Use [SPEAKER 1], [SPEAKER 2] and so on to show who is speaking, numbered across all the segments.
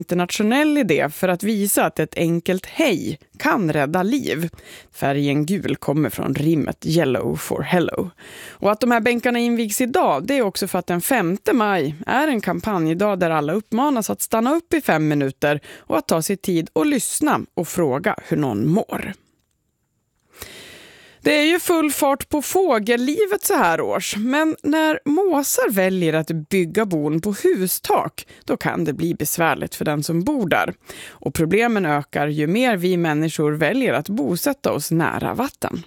[SPEAKER 1] Internationell idé för att visa att ett enkelt hej kan rädda liv. Färgen gul kommer från rimmet Yellow for Hello. Och att de här bänkarna invigs idag, det är också för att den 5 maj är en kampanjdag där alla uppmanas att stanna upp i 5 minuter och att ta sig tid och lyssna och fråga hur någon mår. Det är ju full fart på fågellivet så här års, men när måsar väljer att bygga bon på hustak, då kan det bli besvärligt för den som bor där. Och problemen ökar ju mer vi människor väljer att bosätta oss nära vatten.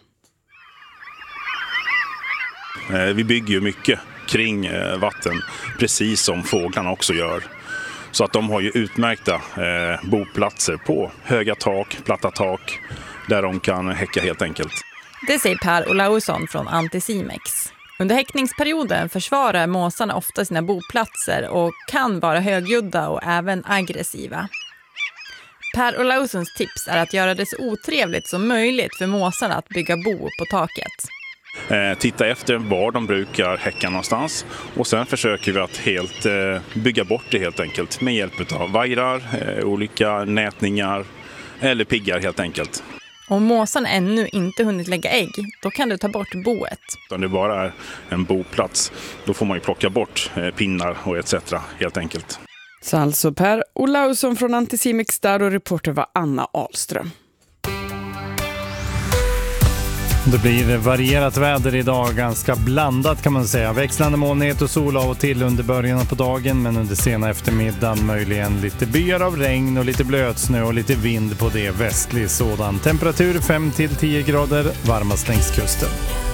[SPEAKER 2] Vi bygger ju mycket kring vatten, precis som fåglarna också gör. Så att de har ju utmärkta boplatser på höga tak, platta tak, där de kan häcka helt enkelt.
[SPEAKER 3] Det säger Per Olausson från Anticimex. Under häckningsperioden försvarar måsarna ofta sina boplatser och kan vara högljudda och även aggressiva. Per Olaussons tips är att göra det så otrevligt som möjligt för måsarna att bygga bo på taket.
[SPEAKER 2] Titta efter var de brukar häcka någonstans och sen försöker vi att helt bygga bort det helt enkelt med hjälp av vajrar, olika nätningar eller piggar helt enkelt.
[SPEAKER 3] Om måsen ännu inte hunnit lägga ägg, då kan du ta bort boet.
[SPEAKER 2] Om det bara är en boplats, då får man ju plocka bort pinnar och etc. helt enkelt.
[SPEAKER 1] Så alltså Per Olausson från Anticimex där och reporter var Anna Ahlström.
[SPEAKER 4] Det blir varierat väder idag, ganska blandat kan man säga. Växlande molnighet och sol av och till under början på dagen, men under sena eftermiddagen möjligen lite byar av regn och lite blötsnö och lite vind på det västlig sådan. Temperatur 5-10 grader, varmast längs kusten.